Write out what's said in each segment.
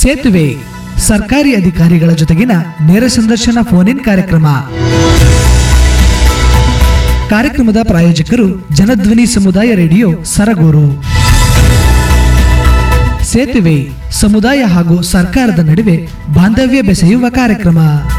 ಸೇತುವೆ ಸರ್ಕಾರಿ ಅಧಿಕಾರಿಗಳ ಜೊತೆಗಿನ ನೇರ ಸಂದರ್ಶನ ಫೋನ್ ಇನ್ ಕಾರ್ಯಕ್ರಮದ ಪ್ರಾಯೋಜಕರು ಜನಧ್ವನಿ ಸಮುದಾಯ ರೇಡಿಯೋ ಸರಗೂರು. ಸೇತುವೆ ಸಮುದಾಯ ಹಾಗೂ ಸರ್ಕಾರದ ನಡುವೆ ಬಾಂಧವ್ಯ ಬೆಸೆಯುವ ಕಾರ್ಯಕ್ರಮ.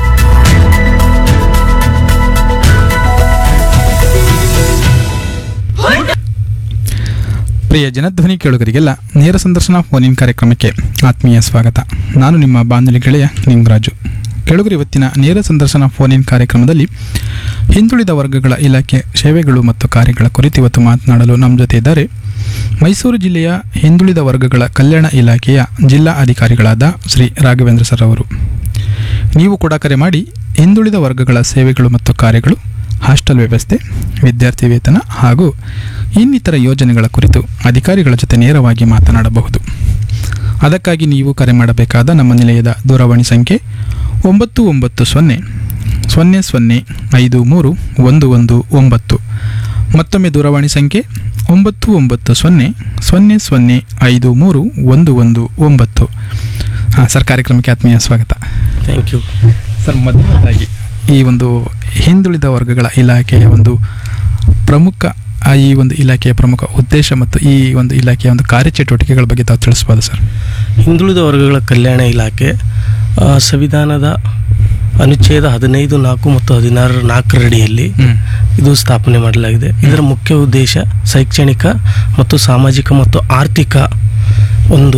ಪ್ರಿಯ ಜನಧ್ವನಿ ಕೇಳುಗರಿಗೆಲ್ಲ ನೇರ ಸಂದರ್ಶನ ಫೋನ್ ಇನ್ ಕಾರ್ಯಕ್ರಮಕ್ಕೆ ಆತ್ಮೀಯ ಸ್ವಾಗತ. ನಾನು ನಿಮ್ಮ ಬಾನುಲಿ ಗೆಳೆಯ ನಿಂಗರಾಜು. ಕೇಳುಗರು, ಇವತ್ತಿನ ನೇರ ಸಂದರ್ಶನ ಫೋನ್ ಇನ್ ಕಾರ್ಯಕ್ರಮದಲ್ಲಿ ಹಿಂದುಳಿದ ವರ್ಗಗಳ ಇಲಾಖೆ ಸೇವೆಗಳು ಮತ್ತು ಕಾರ್ಯಗಳ ಕುರಿತು ಇವತ್ತು ಮಾತನಾಡಲು ನಮ್ಮ ಜೊತೆ ಇದ್ದಾರೆ ಮೈಸೂರು ಜಿಲ್ಲೆಯ ಹಿಂದುಳಿದ ವರ್ಗಗಳ ಕಲ್ಯಾಣ ಇಲಾಖೆಯ ಜಿಲ್ಲಾ ಅಧಿಕಾರಿಗಳಾದ ಶ್ರೀ ರಾಘವೇಂದ್ರ ಸರ್ ಅವರು. ನೀವು ಕೂಡ ಕರೆ ಮಾಡಿ ಹಿಂದುಳಿದ ವರ್ಗಗಳ ಸೇವೆಗಳು ಮತ್ತು ಕಾರ್ಯಗಳು, ಹಾಸ್ಟೆಲ್ ವ್ಯವಸ್ಥೆ, ವಿದ್ಯಾರ್ಥಿ ವೇತನ ಹಾಗೂ ಇನ್ನಿತರ ಯೋಜನೆಗಳ ಕುರಿತು ಅಧಿಕಾರಿಗಳ ಜೊತೆ ನೇರವಾಗಿ ಮಾತನಾಡಬಹುದು. ಅದಕ್ಕಾಗಿ ನೀವು ಕರೆ ಮಾಡಬೇಕಾದ ನಮ್ಮ ನಿಲಯದ ದೂರವಾಣಿ ಸಂಖ್ಯೆ 9900531119. ಮತ್ತೊಮ್ಮೆ ದೂರವಾಣಿ ಸಂಖ್ಯೆ 9900531119. ಸರ್, ಕಾರ್ಯಕ್ರಮಕ್ಕೆ ಆತ್ಮೀಯ ಸ್ವಾಗತ. ಥ್ಯಾಂಕ್ ಯು ಸರ್, ಮೊದಲನೇದಾಗಿ ಈ ಒಂದು ಹಿಂದುಳಿದ ವರ್ಗಗಳ ಇಲಾಖೆಯ ಒಂದು ಪ್ರಮುಖ ಈ ಒಂದು ಇಲಾಖೆಯ ಪ್ರಮುಖ ಉದ್ದೇಶ ಮತ್ತು ಈ ಒಂದು ಇಲಾಖೆಯ ಒಂದು ಕಾರ್ಯಚಟುವಟಿಕೆಗಳ ಬಗ್ಗೆ ತಾವು ತಿಳಿಸ್ಬೋದು ಸರ್? ಹಿಂದುಳಿದ ವರ್ಗಗಳ ಕಲ್ಯಾಣ ಇಲಾಖೆ ಸಂವಿಧಾನದ ಅನುಚ್ಛೇದ 15(4) ಮತ್ತು 16(4) ಅಡಿಯಲ್ಲಿ ಇದು ಸ್ಥಾಪನೆ ಮಾಡಲಾಗಿದೆ. ಇದರ ಮುಖ್ಯ ಉದ್ದೇಶ ಶೈಕ್ಷಣಿಕ ಮತ್ತು ಸಾಮಾಜಿಕ ಮತ್ತು ಆರ್ಥಿಕ ಒಂದು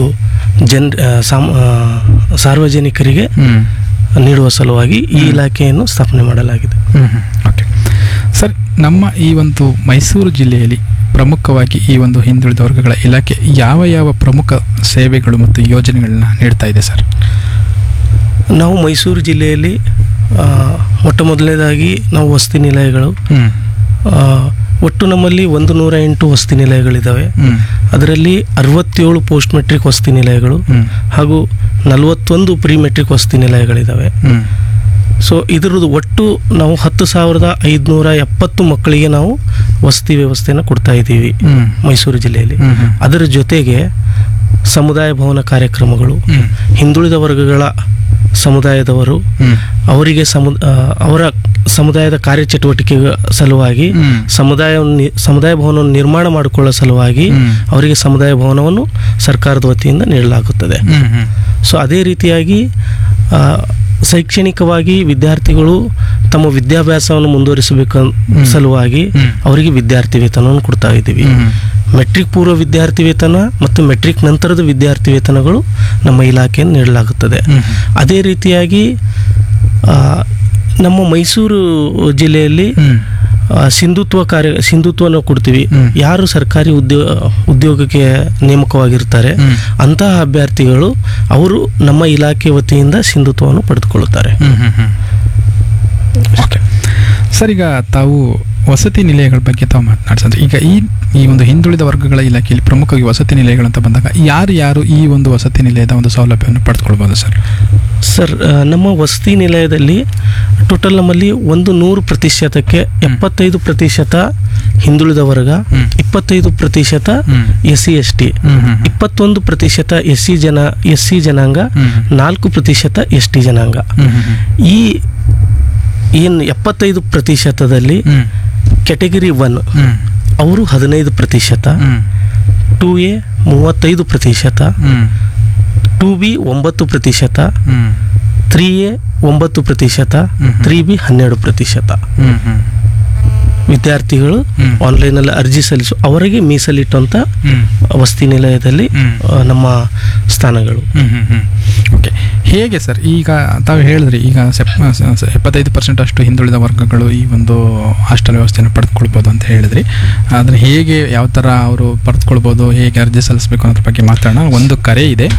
ಸಾರ್ವಜನಿಕರಿಗೆ ನೀಡುವ ಸಲುವಾಗಿ ಈ ಇಲಾಖೆಯನ್ನು ಸ್ಥಾಪನೆ ಮಾಡಲಾಗಿದೆ. ಓಕೆ ಸರ್, ನಮ್ಮ ಈ ಒಂದು ಮೈಸೂರು ಜಿಲ್ಲೆಯಲ್ಲಿ ಪ್ರಮುಖವಾಗಿ ಈ ಒಂದು ಹಿಂದುಳಿದ ವರ್ಗಗಳ ಇಲಾಖೆ ಯಾವ ಯಾವ ಪ್ರಮುಖ ಸೇವೆಗಳು ಮತ್ತು ಯೋಜನೆಗಳನ್ನ ನೀಡ್ತಾ ಇದೆ ಸರ್? ನಾವು ಮೈಸೂರು ಜಿಲ್ಲೆಯಲ್ಲಿ ಮೊಟ್ಟ ಮೊದಲನೇದಾಗಿ ನಾವು ವಸತಿ ನಿಲಯಗಳು, ಒಟ್ಟು ನಮ್ಮಲ್ಲಿ 108 ವಸತಿ ನಿಲಯಗಳಿದ್ದಾವೆ. ಅದರಲ್ಲಿ 67 ಪೋಸ್ಟ್ ಮೆಟ್ರಿಕ್ ವಸತಿ ನಿಲಯಗಳು ಹಾಗೂ 41 ಪ್ರೀ ಮೆಟ್ರಿಕ್ ವಸತಿ ನಿಲಯಗಳಿದ್ದಾವೆ. ಸೊ ಇದರದ್ದು ಒಟ್ಟು ನಾವು 10,570 ಮಕ್ಕಳಿಗೆ ನಾವು ವಸತಿ ವ್ಯವಸ್ಥೆಯನ್ನು ಕೊಡ್ತಾ ಇದ್ದೀವಿ ಮೈಸೂರು ಜಿಲ್ಲೆಯಲ್ಲಿ. ಅದರ ಜೊತೆಗೆ ಸಮುದಾಯ ಭವನ ಕಾರ್ಯಕ್ರಮಗಳು, ಹಿಂದುಳಿದ ವರ್ಗಗಳ ಸಮುದಾಯದವರು ಅವರಿಗೆ ಅವರ ಸಮುದಾಯದ ಕಾರ್ಯಚಟುವಟಿಕೆ ಸಲುವಾಗಿ ಸಮುದಾಯ ಭವನವನ್ನು ನಿರ್ಮಾಣ ಮಾಡಿಕೊಳ್ಳುವ ಸಲುವಾಗಿ ಅವರಿಗೆ ಸಮುದಾಯ ಭವನವನ್ನು ಸರ್ಕಾರದ ವತಿಯಿಂದ ನೀಡಲಾಗುತ್ತದೆ. ಸೊ ಅದೇ ರೀತಿಯಾಗಿ ಶೈಕ್ಷಣಿಕವಾಗಿ ವಿದ್ಯಾರ್ಥಿಗಳು ತಮ್ಮ ವಿದ್ಯಾಭ್ಯಾಸವನ್ನು ಮುಂದುವರಿಸಬೇಕು ಸಲುವಾಗಿ ಅವರಿಗೆ ವಿದ್ಯಾರ್ಥಿ ವೇತನವನ್ನು ಕೊಡ್ತಾ ಇದ್ದೀವಿ. ಮೆಟ್ರಿಕ್ ಪೂರ್ವ ವಿದ್ಯಾರ್ಥಿ ವೇತನ ಮತ್ತು ಮೆಟ್ರಿಕ್ ನಂತರದ ವಿದ್ಯಾರ್ಥಿ ವೇತನಗಳು ನಮ್ಮ ಇಲಾಖೆಯನ್ನು ನೀಡಲಾಗುತ್ತದೆ. ಅದೇ ರೀತಿಯಾಗಿ ನಮ್ಮ ಮೈಸೂರು ಜಿಲ್ಲೆಯಲ್ಲಿ ಸಿಂಧುತ್ವವನ್ನು ಕೊಡ್ತೀವಿ. ಯಾರು ಸರ್ಕಾರಿ ಉದ್ಯೋಗಕ್ಕೆ ನೇಮಕವಾಗಿರ್ತಾರೆ ಅಂತಹ ಅಭ್ಯರ್ಥಿಗಳು ಅವರು ನಮ್ಮ ಇಲಾಖೆ ವತಿಯಿಂದ ಸಿಂಧುತ್ವವನ್ನು ಪಡೆದುಕೊಳ್ಳುತ್ತಾರೆ. ಸರ್, ಈಗ ತಾವು ವಸತಿ ನಿಲಯಗಳ ಬಗ್ಗೆ ತಾವು ಮಾತನಾಡ್ಸಂದ್ರೆ, ಈಗ ಈ ಒಂದು ಹಿಂದುಳಿದ ವರ್ಗಗಳ ಇಲಾಖೆಯಲ್ಲಿ ಪ್ರಮುಖವಾಗಿ ವಸತಿ ನಿಲಯಗಳಂತ ಬಂದಾಗ ಯಾರು ಈ ಒಂದು ವಸತಿ ನಿಲಯದ ಒಂದು ಸೌಲಭ್ಯವನ್ನು ಪಡೆದುಕೊಳ್ಬೋದು ಸರ್? ಸರ್, ನಮ್ಮ ವಸತಿ ನಿಲಯದಲ್ಲಿ ಟೋಟಲ್ ನಮ್ಮಲ್ಲಿ 100%ಕ್ಕೆ 75% ಹಿಂದುಳಿದ ವರ್ಗ, 25% SC ST, 21% SC ಜನಾಂಗ, 4% ST ಜನಾಂಗ. ಈ ಏನು 75%ದಲ್ಲಿ ಕ್ಯಾಟಗರಿ 1 ಅವರು 15%, 2A 35%, 2B 9%, 3A 9%, 3B 12%. ವಿದ್ಯಾರ್ಥಿಗಳು ಆನ್ಲೈನಲ್ಲಿ ಅರ್ಜಿ ಅವರಿಗೆ ಮೀಸಲಿಟ್ಟಂತ ವಸತಿ ನಿಲಯದಲ್ಲಿ ನಮ್ಮ ಸ್ಥಾನಗಳು. ಓಕೆ, ಹೇಗೆ ಸರ್ ಈಗ ತಾವು ಹೇಳಿದ್ರಿ, ಈಗ 75% ಅಷ್ಟು ಹಿಂದುಳಿದ ವರ್ಗಗಳು ಈ ಒಂದು ಹಾಸ್ಟೆಲ್ ವ್ಯವಸ್ಥೆಯನ್ನು ಪಡೆದುಕೊಳ್ಬೋದು ಅಂತ ಹೇಳಿದ್ರಿ. ಅದನ್ನು ಹೇಗೆ ಯಾವ ಥರ ಅವರು ಪಡೆದುಕೊಳ್ಬೋದು, ಹೇಗೆ ಅರ್ಜಿ ಸಲ್ಲಿಸಬೇಕು ಅನ್ನೋದ್ರ ಬಗ್ಗೆ ಮಾತಾಡೋಣ. ಒಂದು ಕರೆ ಇದೆ,